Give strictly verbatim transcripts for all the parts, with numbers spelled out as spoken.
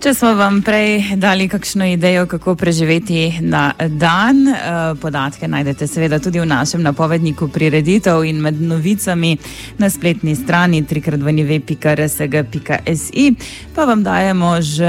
Če smo vam prej dali kakšno idejo, kako preživeti na dan, podatke najdete seveda tudi v našem napovedniku prireditev in med novicami na spletni strani tri krat v v pika r s g pika s i, pa vam dajemo že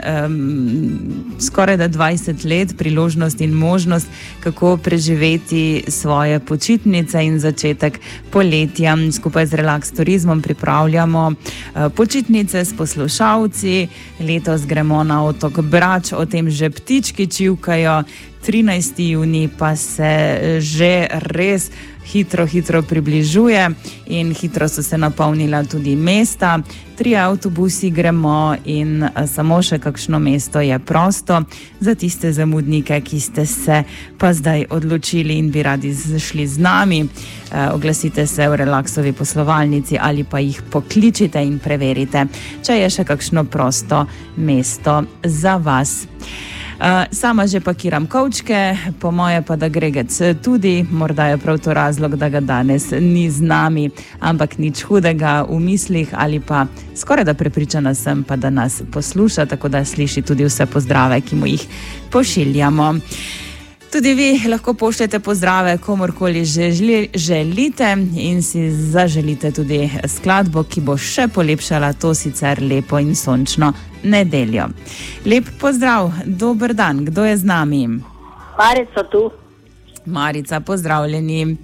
um, skoraj da dvajset let priložnost in možnost, kako preživeti svoje počitnice in začetek poletja. Skupaj z Relax Turizmom pripravljamo uh, počitnice s poslušalci. Letos gremo na otok Brač, o tem že ptički čivkajo, trinajsti junij pa se že res hitro, hitro približuje in hitro so se napolnila tudi mesta. Tri avtobusi gremo in samo še kakšno mesto je prosto za tiste zamudnike, ki ste se pa zdaj odločili in bi radi šli z nami. E, oglasite se v Relaxovi poslovalnici ali pa jih pokličite in preverite, če je še kakšno prosto mesto za vas. Uh, sama že pakiram kovčke, po moje pa da Gregec tudi, morda je prav to razlog, da ga danes ni z nami, ampak nič hudega v mislih ali pa skoraj da prepričana sem pa, da nas posluša, tako da sliši tudi vse pozdrave, ki mu jih pošiljamo. Tudi vi lahko pošljete pozdrave komorkoli že želite in si zaželite tudi skladbo, ki bo še polepšala to sicer lepo in sončno nedeljo. Lep pozdrav, dober dan, kdo je z nami? Marica tu. Marica, pozdravljeni.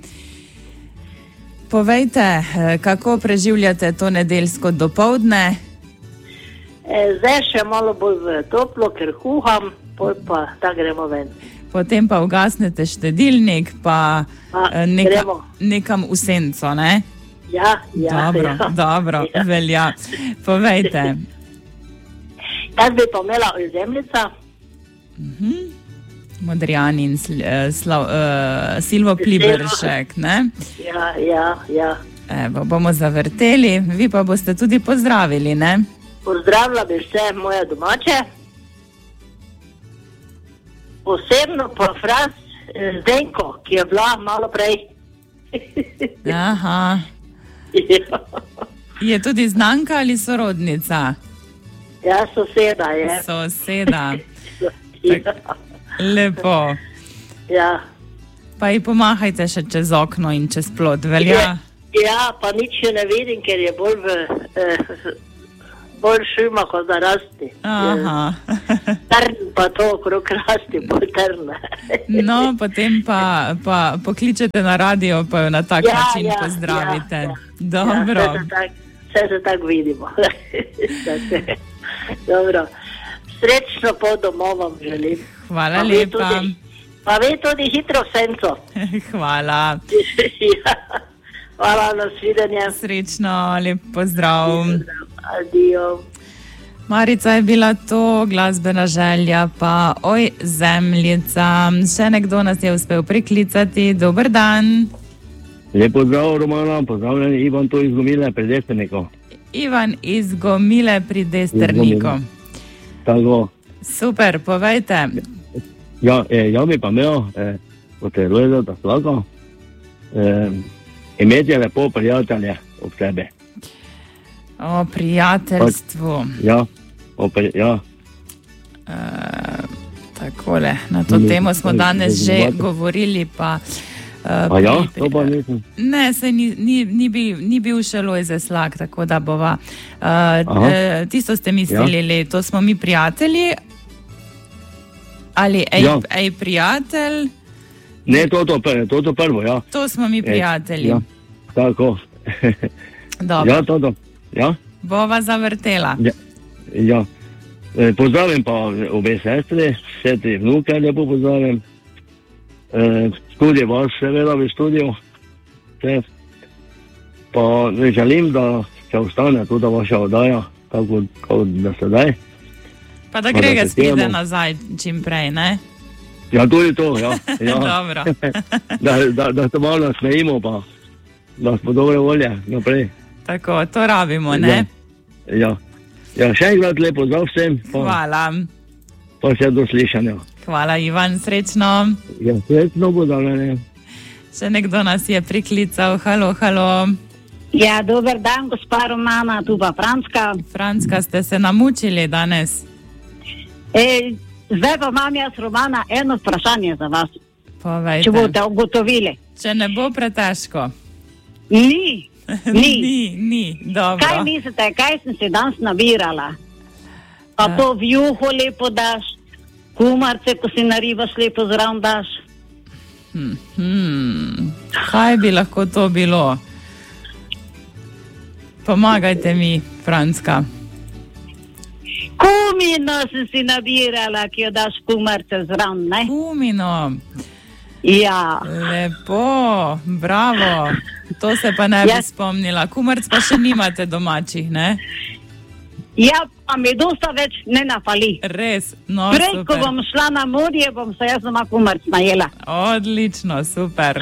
Povejte, kako preživljate to nedeljsko dopoldne? Zdaj še malo bolj toplo, ker kuham, pol pa da gremo ven. Potem pa ugasnete štedilnik, pa A, neka, nekam v senco, ne? Ja, ja. Dobro, ja. dobro, ja. Velja. Povejte. Kaj bi pa imela zemljica? Uh-huh. Modrijan in sl, uh, slo, uh, Silvo Pliberšek, ne? Ja, ja, ja. Evo, bomo zavrteli, vi pa boste tudi pozdravili, ne? Pozdravila bi vse moje domače. Posebno pa Fras Zdenko, ki je bila malo prej. Aha. Ja. Je tudi znanka ali sorodnica? Ja, soseda je. Soseda. Ja. Lepo. Ja. Pa ji pomahajte še čez okno in čez plot, velja? Ja, pa nič jo ne vidim, ker je bolj v... Eh, bolj šuma, kot da rasti. Aha. Trn pa to okrog rasti, bolj trn. No, potem pa, pa pokličete na radio, pa jo na tak ja, način ja, pozdravite. Ja, ja. Dobro. Ja, vse se tako vidimo. Dobro. Srečno po domov vam želim. Hvala pa lepa. Tudi, pa vi tudi hitro v senco. Hvala. Ja. Hvala, nasvidenje. Srečno, lep pozdrav. Adijo. Marica je bila to, glasbena želja pa oj, zemljica. Še nekdo nas je uspel priklicati. Dober dan. Lep pozdrav, Romana, pozdravljen, Ivan to iz Gomile pri Desterniku. Ivan iz Gomile pri Desterniku. Tako. Super, povejte. Ja, eh, ja bi pa imel, eh, kot je Lojza, da slako, eh, imeti lepo prijatelje ob sebi. O prijateljstvu. Ja, o pri, ja. E, takole, na to temo smo danes že govorili, pa... Uh, A ja, to pa nisem. Ne, se ni, ni, ni, bil, ni bil še Lojze Slak, tako da bova. Uh, uh, tisto ste mislili, ja. To smo mi prijatelji? Ali ej, ja. ej prijatelj? Ne, to to, to to prvo, ja. To smo mi prijatelji. Ja, tako. Dobro. Ja, to to, ja. Bova zavrtela. Ja, ja. E, pozdravim pa obe sestri, vse tri vnuke lepo pozdravim. E, tudi vas seveda v studiu. Vse. Pa želim, da se ostane tudi vaša oddaja, tako kot da sedaj. Pa da Gregec pride nazaj čim prej, ne? Ja, tudi to, ja. ja. Dobro. da, da, da se malo nasmejimo, pa da smo dobre volje naprej. Tako, to rabimo, ne? Ja, ja. ja še enkrat lepo za vsem. Pa, hvala. Pa še do slišanja. Hvala, Ivan, srečno. Ja, srečno pozdravljanje. Še nekdo nas je priklical. Halo, halo. Ja, dober dan, gospa Romana, tu pa Franska. Franska, ste se namučili danes? E, zdaj pa imam jaz, Romana, eno vprašanje za vas. Povejte. Če boste ugotovili. Če ne bo pretežko. Ni, ni. ni, ni, dobro. Kaj mislite, kaj sem se danes nabirala? Pa Ja. to vjuho lepo daš, kumarce, ko si naribaš, lepo zraven daš. Hmm, hmm. Kaj bi lahko to bilo? Pomagajte mi, Franska. Kumino sem si nabirala, ki jo daš kumarce zraven, ne? Kumino. Ja. Lepo, bravo. To se pa ne bi Jaz- spomnila. Kumarc pa še nimate domačih, ne? Ja, pa mi dosta več ne napali. Res, no Prej, ko super. bom šla na morje, bom se jaz doma kumarc najela. Odlično, super.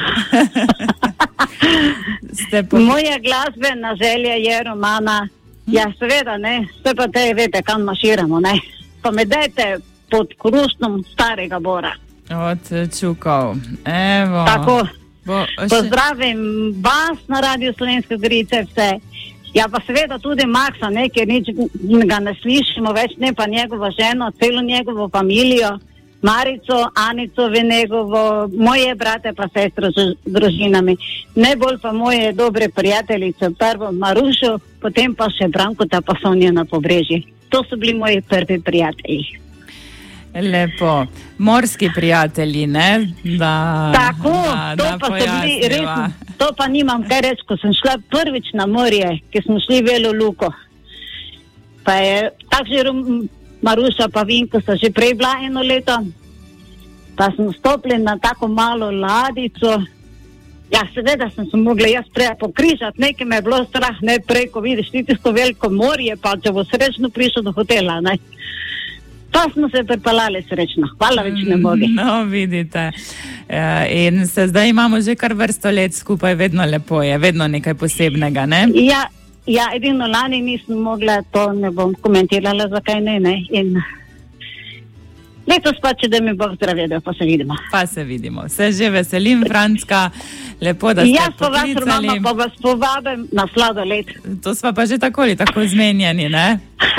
Ste po... Moja glasbena želja je, Romana, ja seveda ne, vse pa te veste, kam maširamo, ne. Pa me dajte pod krustom starega bora. Od Čukov. Evo. Tako, Bo, še... pozdravim vas na Radio Slovenske Gorice, vse. Ja pa seveda tudi Maksa, ne, ker nič ga ne slišimo več, ne pa njegovo ženo, celo njegovo familijo, Marico, Anico, njegovo, moje brate pa sestro z družinami. Najbolj pa moje dobre prijateljice, prvo Marušo, potem pa še Brankota pa Sonja na Pobrežji. To so bili moji prvi prijatelji. Lepo. Morski prijatelji, ne? Da, Tako, da, to da pa so bili res, pojasniva. to pa nimam kaj reči, ko sem šla prvič na morje, ki smo šli Velo Luko. Pa je tak že Rom- Maruša pa Vinko sta že prej bila eno leto, pa smo stopili na tako malo ladico. Ja, seveda sem se mogla jaz prej pokrižati, nekaj me je bilo strah, ne prej, ko vidiš ti tisto veliko morje, pa če bo srečno prišel do hotela, ne. Pa smo se pripeljali srečno, hvala več ne mogi. No, vidite. Ja, in se zdaj imamo že kar vrsto let skupaj, vedno lepo je, vedno nekaj posebnega, ne? Ja, ja, edino lani nisem mogla, to ne bom komentirala, zakaj ne, ne. In letos pa, če da mi Bog zdravje, pa se vidimo. Pa se vidimo. Se že veselim, Franska. Lepo, da ste Jaz pa vas, Romano, poklicali. pa vas povabim na sladoled. To sva pa že takoli tako zmenjeni, ne?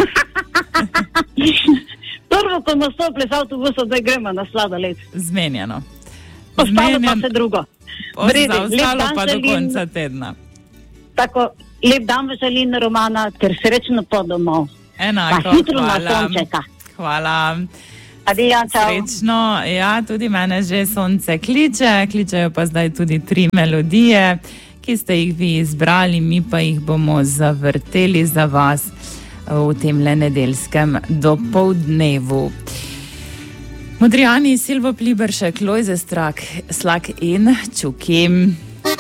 Prvo, ko smo stopili z avtobusa, da gremo na sladoled. Zmenjeno. Ostalo pa se drugo. O, V redu, za lep ostalo dan pa do želim. konca tedna. Tako, lep dan vam želim, Romana, ter srečno pot domov. Enako, Pa hitro na hvala. sončeka. Hvala. Adijo, čau. Srečno, ja, tudi mene že sonce kliče, kličejo pa zdaj tudi tri melodije, ki ste jih vi izbrali, mi pa jih bomo zavrteli za vas v tem le nedeljskem dopoldnevu. Modrijani, Silvo Pliberšek, Lojze Strak, Slak in Čuki.